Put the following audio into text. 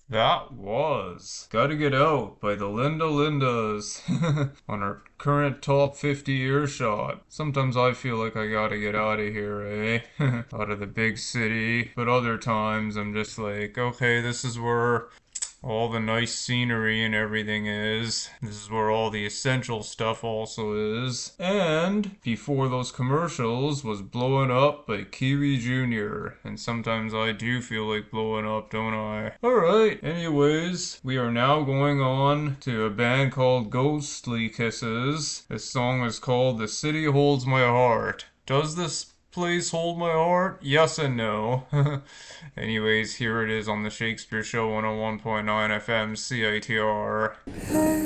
That was Gotta Get Out by the Linda Lindas on our current top 50 earshot. Sometimes I feel like I gotta get out of here, eh? Out of the big city. But other times I'm just like, okay, this is where all the nice scenery and everything is. This is where all the essential stuff also is. And before those commercials was Blowing Up by Kiwi Jr. And sometimes I do feel like blowing up, don't I? Alright, anyways, we are now going on to a band called Ghostly Kisses. This song is called The City Holds My Heart. Does this place hold my heart? Yes and no. Anyways, here it is on the Shakespeare Show 101.9 FM CITR.